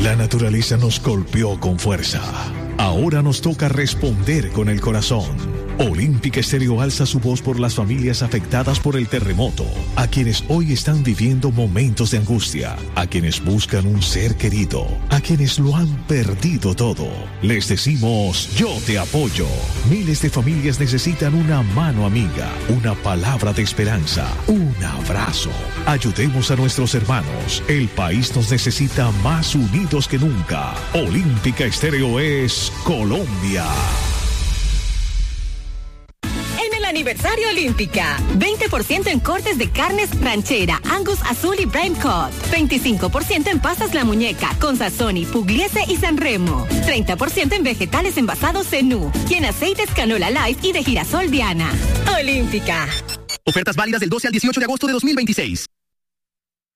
La naturaleza nos golpeó con fuerza. Ahora nos toca responder con el corazón. Olímpica Estéreo alza su voz por las familias afectadas por el terremoto, a quienes hoy están viviendo momentos de angustia, a quienes buscan un ser querido, a quienes lo han perdido todo. Les decimos, yo te apoyo. Miles de familias necesitan una mano amiga, una palabra de esperanza, un abrazo. Ayudemos a nuestros hermanos. El país nos necesita más unidos que nunca. Olímpica Estéreo es Colombia. Aniversario Olímpica. 20% en cortes de carnes ranchera, Angus Azul y Prime Cut. 25% en pastas La Muñeca, con Sazoni, Pugliese y San Remo. 30% en vegetales envasados Zenú y en aceites Canola Light y de girasol Diana. Olímpica. Ofertas válidas del 12 al 18 de agosto de 2026.